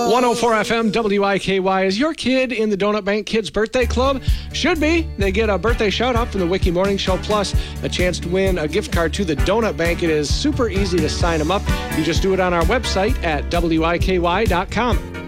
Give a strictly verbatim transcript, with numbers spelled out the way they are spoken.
one oh four F M W I K Y. Is your kid in the Donut Bank Kids Birthday Club? Should be. They get a birthday shout out from the Wiki Morning Show, plus a chance to win a gift card to the Donut Bank. It is super easy to sign them up. You just do it on our website at W I K Y dot com.